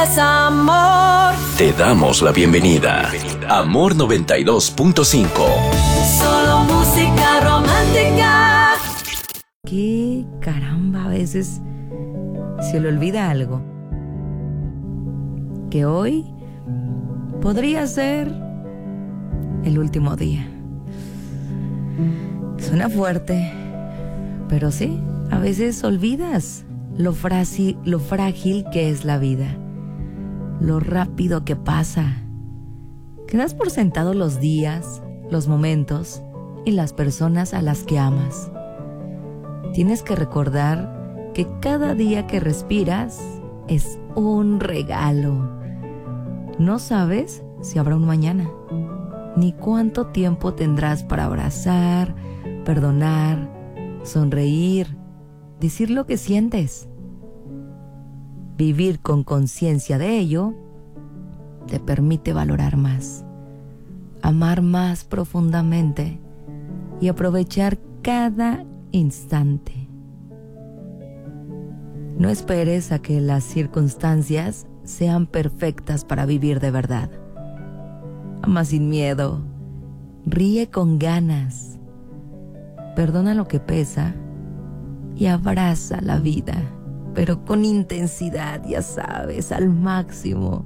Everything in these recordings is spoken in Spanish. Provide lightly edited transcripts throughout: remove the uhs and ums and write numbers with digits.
Es amor. Te damos la bienvenida. Amor 92.5. Solo música romántica. Qué caramba, a veces se le olvida algo. Que hoy podría ser el último día. Suena fuerte, pero sí, a veces olvidas lo frágil que es la vida, lo rápido que pasa. Quedas por sentado los días, los momentos y las personas a las que amas. Tienes que recordar que cada día que respiras es un regalo. No sabes si habrá un mañana, ni cuánto tiempo tendrás para abrazar, perdonar, sonreír, decir lo que sientes. Vivir con conciencia de ello te permite valorar más, amar más profundamente y aprovechar cada instante. No esperes a que las circunstancias sean perfectas para vivir de verdad. Ama sin miedo, ríe con ganas, perdona lo que pesa y abraza la vida, pero con intensidad, ya sabes, al máximo.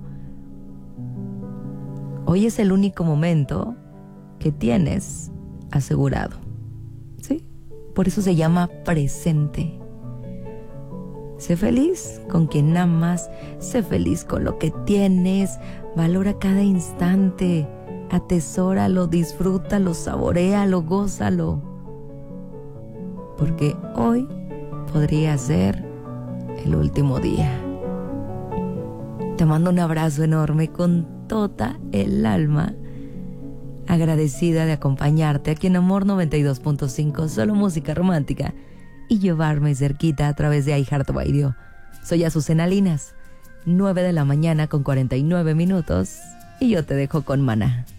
Hoy es el único momento que tienes asegurado. ¿Sí? Por eso se llama presente. Sé feliz con quien amas, sé feliz con lo que tienes, valora cada instante, atesóralo, disfrútalo, saboréalo, gózalo. Porque hoy podría ser el último día. Te mando un abrazo enorme con toda el alma, agradecida de acompañarte aquí en Amor 92.5, solo música romántica, y llevarme cerquita a través de iHeartRadio. Soy Azucena Linas, 9 de la mañana con 49 minutos, y yo te dejo con Maná.